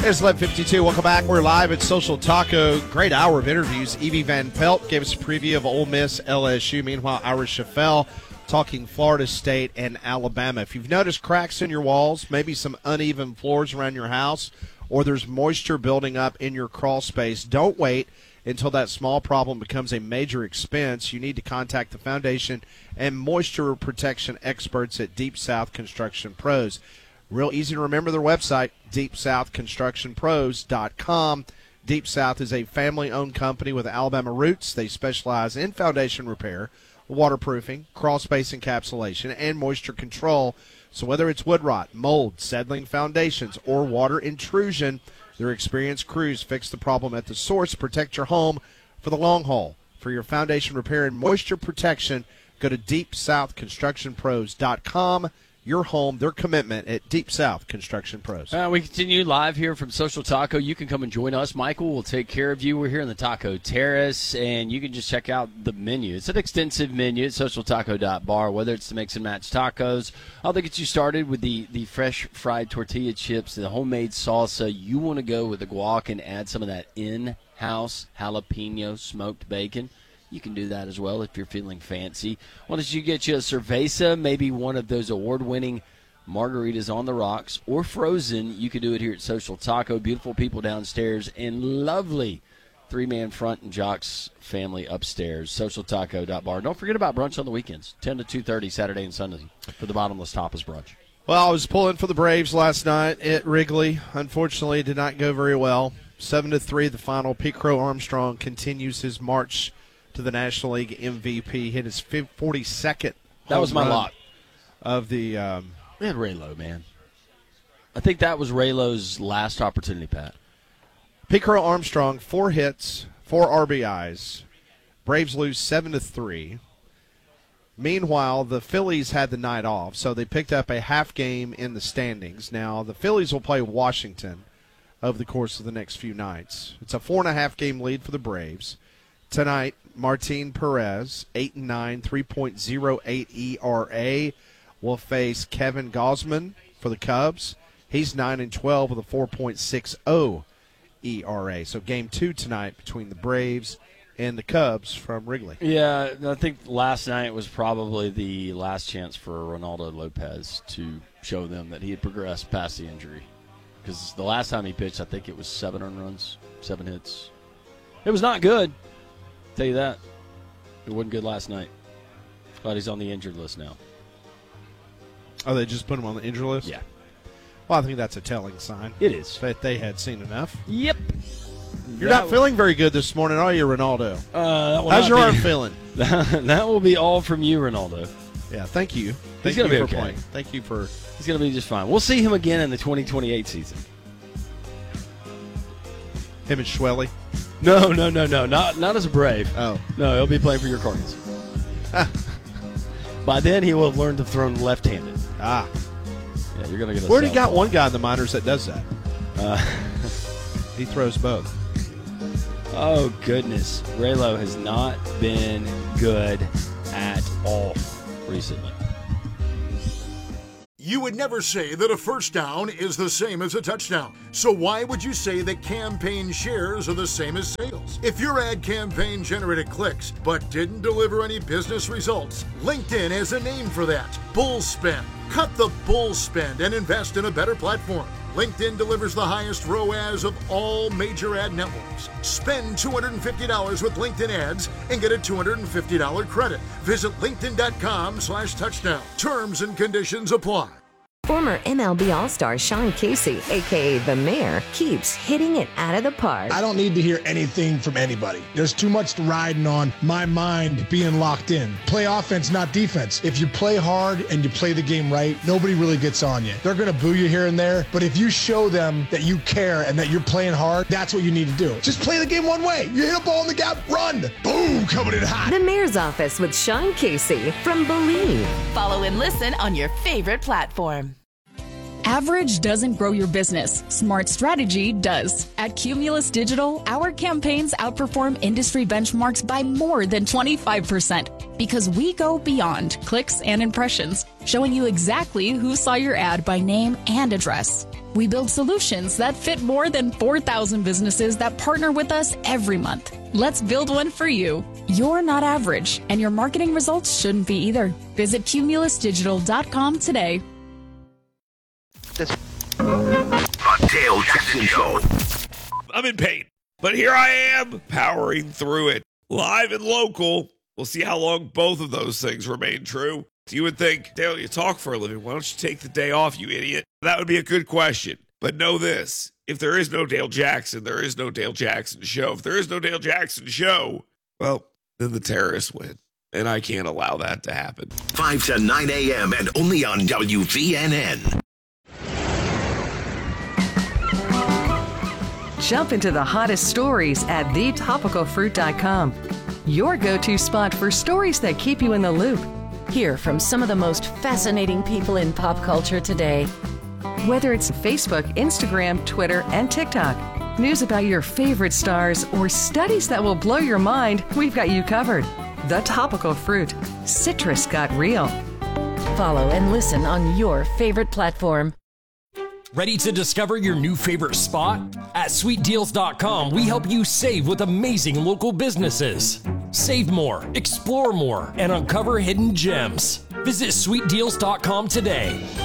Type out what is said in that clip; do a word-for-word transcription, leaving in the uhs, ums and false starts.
It's eleven fifty-two. Welcome back. We're live at Social Taco. Great hour of interviews. Evie Van Pelt gave us a preview of Ole Miss, L S U. Meanwhile, Ira Schafel talking Florida State and Alabama. If you've noticed cracks in your walls, maybe some uneven floors around your house, or there's moisture building up in your crawl space, don't wait until that small problem becomes a major expense. You need to contact the foundation and moisture protection experts at Deep South Construction Pros. Real easy to remember their website, deep south construction pros dot com. Deep South is a family-owned company with Alabama roots. They specialize in foundation repair, waterproofing, crawl space encapsulation, and moisture control. So whether it's wood rot, mold, settling foundations, or water intrusion, their experienced crews fix the problem at the source. Protect your home for the long haul. For your foundation repair and moisture protection, go to deep south construction pros dot com. Your home, their commitment at Deep South Construction Pros. Uh, we continue live here from Social Taco. You can come and join us. Michael will take care of you. We're here in the Taco Terrace, and you can just check out the menu. It's an extensive menu at social taco dot bar, whether it's the mix and match tacos. I'll get you started with the, the fresh fried tortilla chips, the homemade salsa. You want to go with the guac and add some of that in-house jalapeno smoked bacon. You can do that as well if you're feeling fancy. Why don't you get you a cerveza, maybe one of those award-winning margaritas on the rocks, or frozen. You can do it here at Social Taco. Beautiful people downstairs and lovely three-man front and Jocks family upstairs. social taco dot bar. Don't forget about brunch on the weekends, ten to two thirty Saturday and Sunday for the Bottomless Tapas brunch. Well, I was pulling for the Braves last night at Wrigley. Unfortunately, it did not go very well. seven to three the final. Pete Crow Armstrong continues his march to the National League M V P, hit his forty-second. That was my lot of the. Um, we had Raylo, man. I think that was Raylo's last opportunity, Pat. Pete Crow Armstrong, four hits, four R B Is. Braves lose seven to three. Meanwhile, the Phillies had the night off, so they picked up a half game in the standings. Now the Phillies will play Washington over the course of the next few nights. It's a four and a half game lead for the Braves. Tonight, Martin Perez, eight and nine, three point oh eight E R A, will face Kevin Gausman for the Cubs. He's nine and twelve with a four point six oh E R A. So game two tonight between the Braves and the Cubs from Wrigley. Yeah, I think last night was probably the last chance for Ronaldo Lopez to show them that he had progressed past the injury. Because the last time he pitched, I think it was seven earned runs, seven hits. It was not good. Tell you that. It wasn't good last night. But he's on the injured list now. Oh, they just put him on the injured list? Yeah. Well, I think that's a telling sign. It is. That they had seen enough. Yep. You're that not feeling very good this morning, are you, Ronaldo? Uh, How's your arm feeling? That will be all from you, Ronaldo. Yeah, thank you. Thank He's going to you be for okay. playing. Thank you for... He's going to be just fine. We'll see him again in the twenty twenty-eight season. Him and Schwelly? No, no, no, no. Not not as a Brave. Oh. No, he'll be playing for your Cardinals. By then, he will have learned to throw left-handed. Ah. Yeah, you're going to get a We already got ball. one guy in the minors that does that. Uh, he throws both. Oh, goodness. Raylo has not been good at all recently. You would never say that a first down is the same as a touchdown. So why would you say that campaign shares are the same as sales? If your ad campaign generated clicks but didn't deliver any business results, LinkedIn has a name for that. Bull spend. Cut the bull spend and invest in a better platform. LinkedIn delivers the highest R O A S of all major ad networks. Spend two hundred fifty dollars with LinkedIn ads and get a two hundred fifty dollars credit. Visit linkedin.com slash touchdown. Terms and conditions apply. Former M L B All-Star Sean Casey, a k a. The Mayor, keeps hitting it out of the park. I don't need to hear anything from anybody. There's too much riding on my mind being locked in. Play offense, not defense. If you play hard and you play the game right, nobody really gets on you. They're going to boo you here and there, but if you show them that you care and that you're playing hard, that's what you need to do. Just play the game one way. You hit a ball in the gap, run. Boom, coming in hot. The Mayor's Office with Sean Casey from Believe. Follow and listen on your favorite platform. Average doesn't grow your business. Smart strategy does. At Cumulus Digital, our campaigns outperform industry benchmarks by more than twenty-five percent because we go beyond clicks and impressions, showing you exactly who saw your ad by name and address. We build solutions that fit more than four thousand businesses that partner with us every month. Let's build one for you. You're not average, and your marketing results shouldn't be either. Visit cumulus digital dot com today. The Dale Jackson Show. I'm in pain, but here I am, powering through it. Live and local. We'll see how long both of those things remain true. You would think, Dale, you talk for a living. Why don't you take the day off, you idiot? That would be a good question. But know this. If there is no Dale Jackson, there is no Dale Jackson Show. If there is no Dale Jackson Show, well, then the terrorists win. And I can't allow that to happen. five to nine a.m. and only on W V N N. Jump into the hottest stories at the topical fruit dot com. Your go-to spot for stories that keep you in the loop. Hear from some of the most fascinating people in pop culture today. Whether it's Facebook, Instagram, Twitter, and TikTok, news about your favorite stars, or studies that will blow your mind, we've got you covered. The Topical Fruit. Citrus got real. Follow and listen on your favorite platform. Ready to discover your new favorite spot? At sweet deals dot com, we help you save with amazing local businesses. Save more, explore more, and uncover hidden gems. Visit sweet deals dot com today.